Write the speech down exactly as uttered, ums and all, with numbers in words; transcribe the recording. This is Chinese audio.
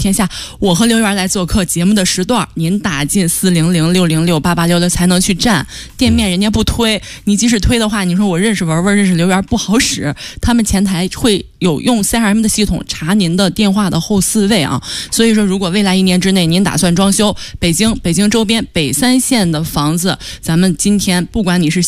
天下，我和刘源来做客节目的时段，您打进四零零六零六八八六六才能去占店面，人家不推，你即使推的话，你说我认识文文认识刘源不好使，他们前台会有用 C R M 的系统查您的电话的后四位啊。所以说，如果未来一年之内您打算装修北京、北京周边北三县的房子，咱们今天不管你是